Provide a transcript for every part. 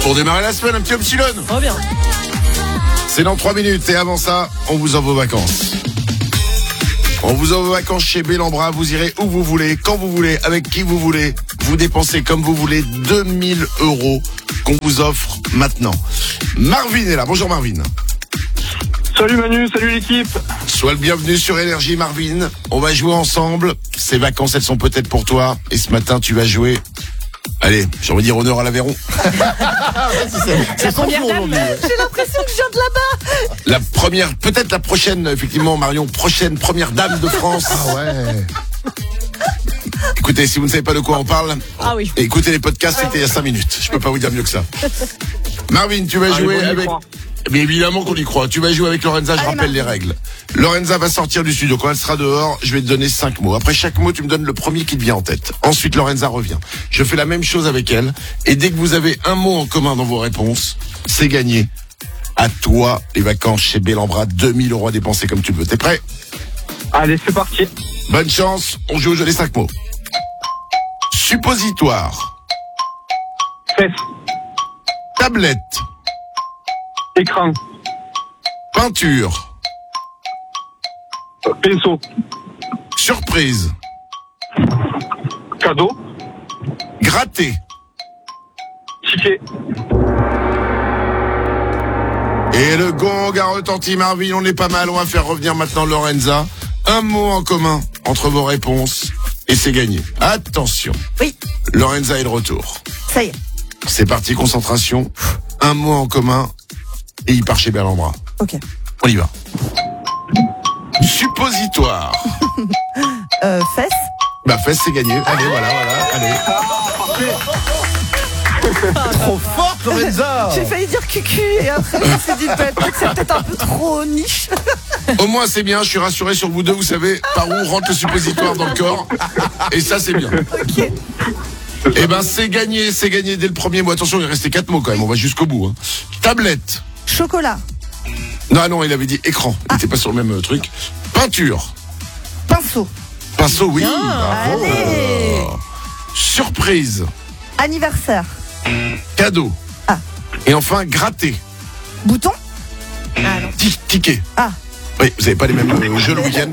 Pour démarrer la semaine, un petit Epsilon. Oh bien. C'est dans 3 minutes et avant ça, on vous offre vos vacances. On vous offre vos vacances chez Bellambra, vous irez où vous voulez, quand vous voulez, avec qui vous voulez. Vous dépensez comme vous voulez 2000 € qu'on vous offre maintenant. Marvin est là, bonjour Marvin. Salut Manu, salut l'équipe. Sois le bienvenu sur Énergie Marvin. On va jouer ensemble. Ces vacances, elles sont peut-être pour toi. Et ce matin, tu vas jouer. Allez, j'ai envie de dire honneur à l'Aveyron. La première dame. J'ai l'impression que je viens de là-bas. La première, peut-être la prochaine, effectivement, Marion, première dame de France. Ah ouais. Écoutez, si vous ne savez pas de quoi on parle, Ah oui. écoutez les podcasts, c'était il y a 5 minutes. Je peux pas vous dire mieux que ça. Marvin, tu vas jouer bon, on y avec... croit. Mais évidemment qu'on y croit. Tu vas jouer avec Lorenza, je rappelle les règles. Lorenza va sortir du studio. Quand elle sera dehors, je vais te donner 5 mots. Après chaque mot, tu me donnes le premier qui te vient en tête. Ensuite, Lorenza revient. Je fais la même chose avec elle. Et dès que vous avez un mot en commun dans vos réponses, c'est gagné. À toi, les vacances chez Bellambra, 2000 € à dépenser comme tu le veux. T'es prêt? Allez, c'est parti. Bonne chance. On joue au jeu des 5 mots. Suppositoire. Fesse, Tablette. écran, Peinture. pinceau, Surprise. cadeau, Gratter. ticket. Et le gong a retenti, Marvin, on est pas mal. On va faire revenir maintenant Lorenza. Un mot en commun entre vos réponses et c'est gagné. Attention. Oui. Lorenza est de retour. Ça y est. C'est parti, concentration. Un mot en commun et il part chez Bellambra. Ok. On y va. Suppositoire. Fesse. Bah, fesse, c'est gagné. Allez, voilà, allez. Trop forte, Lorenza. J'ai failli dire cucu et après je me suis dit peut-être que c'est peut-être un peu trop niche. Au moins, c'est bien. Je suis rassuré sur vous deux. Vous savez par où rentre le suppositoire dans le corps. Et ça, c'est bien. Ok. Eh ben, c'est gagné dès le premier mot. Attention, il restait 4 mots quand même. On va jusqu'au bout. Hein. Tablette. Chocolat. Non, il avait dit écran. Il n'était pas sur le même truc. Peinture. Pinceau. Pinceau, oui. Bravo. Allez. Surprise. Anniversaire. Cadeau. Ah. Et enfin, gratter. Bouton. Ah non. Ticket. Ah. Oui, vous n'avez pas les mêmes jeux le week-end.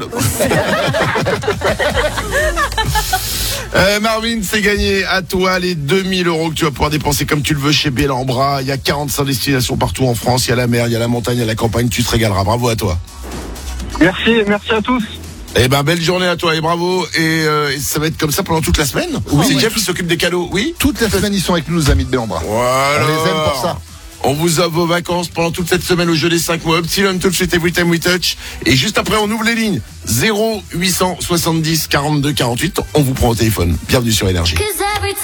Marvin, c'est gagné. À toi, les 2000 € que tu vas pouvoir dépenser comme tu le veux chez Bellambra. Il y a 45 destinations partout en France. Il y a la mer, il y a la montagne, il y a la campagne. Tu te régaleras. Bravo à toi. Merci à tous. Eh ben, belle journée à toi et bravo. Et ça va être comme ça pendant toute la semaine. Oui. C'est Jeff qui s'occupe des cadeaux. Oui. Toute la semaine, ils sont avec nous, nos amis de Bellambra. Voilà. On les aime pour ça. On vous offre vos vacances pendant toute cette semaine au jeu des 5 mots. Epsilon, tout de suite, Every Time We Touch. Et juste après, on ouvre les lignes. 0870 42 48. On vous prend au téléphone. Bienvenue sur Énergie.